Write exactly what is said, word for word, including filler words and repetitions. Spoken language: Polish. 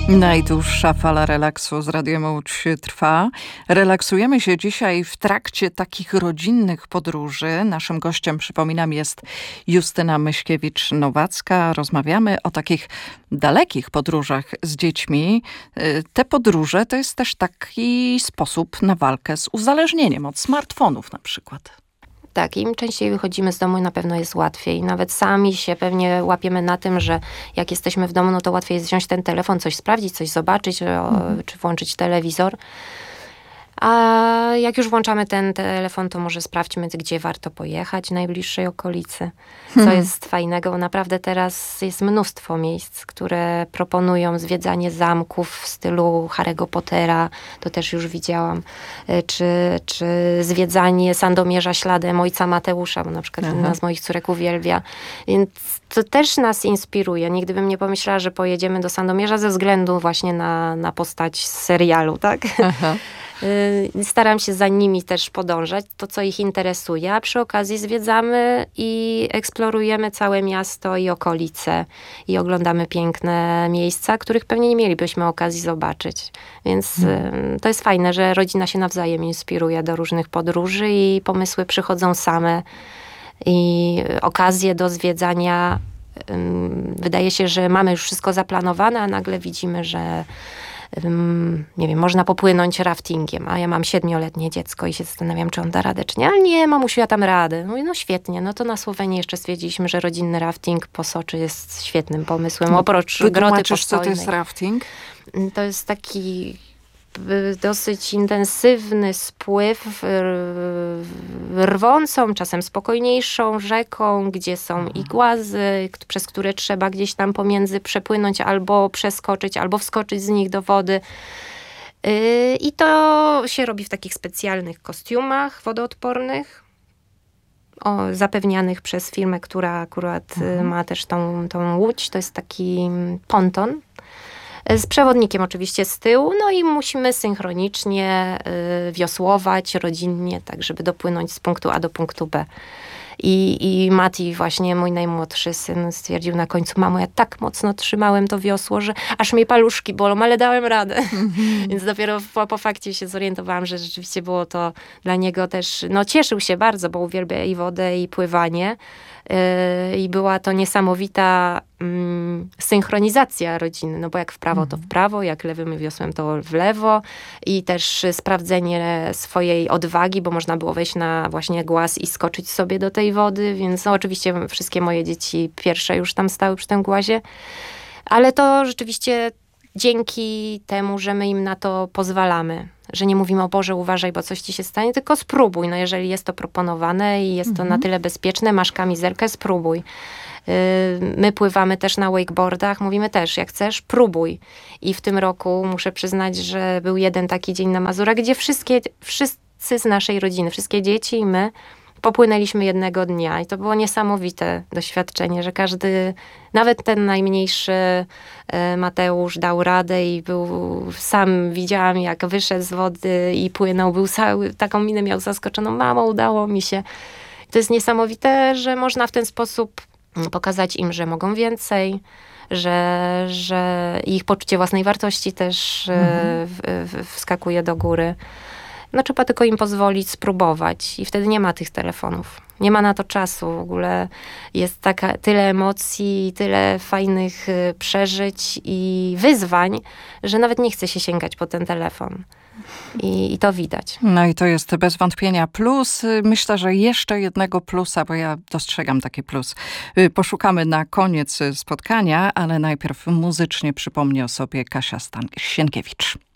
Najdłuższa fala relaksu z Radiem Łódź trwa. Relaksujemy się dzisiaj w trakcie takich rodzinnych podróży. Naszym gościem, przypominam, jest Justyna Myśkiewicz-Nowacka. Rozmawiamy o takich dalekich podróżach z dziećmi. Te podróże to jest też taki sposób na walkę z uzależnieniem od smartfonów na przykład. Tak, im częściej wychodzimy z domu, na pewno jest łatwiej. Nawet sami się pewnie łapiemy na tym, że jak jesteśmy w domu, no to łatwiej jest wziąć ten telefon, coś sprawdzić, coś zobaczyć, mhm. czy włączyć telewizor. A jak już włączamy ten telefon, to może sprawdźmy, gdzie warto pojechać w najbliższej okolicy. Co hmm. jest fajnego, bo naprawdę teraz jest mnóstwo miejsc, które proponują zwiedzanie zamków w stylu Harry'ego Pottera, to też już widziałam, czy, czy zwiedzanie Sandomierza śladem ojca Mateusza, bo na przykład Aha. jedna z moich córek uwielbia. Więc to też nas inspiruje. Nigdy bym nie pomyślała, że pojedziemy do Sandomierza ze względu właśnie na, na postać z serialu, tak? Aha. Staram się za nimi też podążać, to co ich interesuje, a przy okazji zwiedzamy i eksplorujemy całe miasto i okolice i oglądamy piękne miejsca, których pewnie nie mielibyśmy okazji zobaczyć. Więc hmm. to jest fajne, że rodzina się nawzajem inspiruje do różnych podróży i pomysły przychodzą same i okazje do zwiedzania. Wydaje się, że mamy już wszystko zaplanowane, a nagle widzimy, że nie wiem, można popłynąć raftingiem, a ja mam siedmioletnie dziecko i się zastanawiam, czy on da radę, czy nie. Ale nie, mamusiu, ja tam radę. No, no świetnie, no to na Słowenii jeszcze stwierdziliśmy, że rodzinny rafting po Soczu jest świetnym pomysłem, oprócz groty postojnej. Co to jest rafting? To jest taki dosyć intensywny spływ rwącą, czasem spokojniejszą rzeką, gdzie są i głazy, przez które trzeba gdzieś tam pomiędzy przepłynąć albo przeskoczyć, albo wskoczyć z nich do wody. I to się robi w takich specjalnych kostiumach wodoodpornych, o, zapewnianych przez firmę, która akurat mhm. ma też tą, tą łódź. To jest taki ponton. Z przewodnikiem oczywiście z tyłu, no i musimy synchronicznie y, wiosłować rodzinnie, tak żeby dopłynąć z punktu A do punktu B. I, i Mati, właśnie mój najmłodszy syn, stwierdził na końcu: mamo, ja tak mocno trzymałem to wiosło, że aż mnie paluszki bolą, ale dałem radę. Mm-hmm. Więc dopiero po, po fakcie się zorientowałam, że rzeczywiście było to dla niego też, no cieszył się bardzo, bo uwielbia i wodę, i pływanie. Yy, I była to niesamowita mm, synchronizacja rodziny, no bo jak w prawo, to w prawo, jak lewym wiosłem, to w lewo. I też sprawdzenie swojej odwagi, bo można było wejść na właśnie głaz i skoczyć sobie do tej wody, więc no, oczywiście wszystkie moje dzieci pierwsze już tam stały przy tym głazie. Ale to rzeczywiście dzięki temu, że my im na to pozwalamy. Że nie mówimy: o Boże, uważaj, bo coś ci się stanie, tylko spróbuj. No jeżeli jest to proponowane i jest to mhm. na tyle bezpieczne, masz kamizelkę, spróbuj. Yy, my pływamy też na wakeboardach, mówimy też: jak chcesz, próbuj. I w tym roku muszę przyznać, że był jeden taki dzień na Mazurach, gdzie wszystkie, wszyscy z naszej rodziny, wszystkie dzieci i my popłynęliśmy jednego dnia i to było niesamowite doświadczenie, że każdy, nawet ten najmniejszy Mateusz dał radę i był, sam widziałam, jak wyszedł z wody i płynął, był cały, taką minę miał zaskoczoną: mamo, udało mi się. To jest niesamowite, że można w ten sposób pokazać im, że mogą więcej, że, że ich poczucie własnej wartości też mhm. w, w, wskakuje do góry. No trzeba tylko im pozwolić spróbować i wtedy nie ma tych telefonów. Nie ma na to czasu. W ogóle jest taka, tyle emocji, tyle fajnych y, przeżyć i wyzwań, że nawet nie chce się sięgać po ten telefon. I, I to widać. No i to jest bez wątpienia plus. Myślę, że jeszcze jednego plusa, bo ja dostrzegam taki plus, poszukamy na koniec spotkania, ale najpierw muzycznie przypomni o sobie Kasia Stan- Sienkiewicz.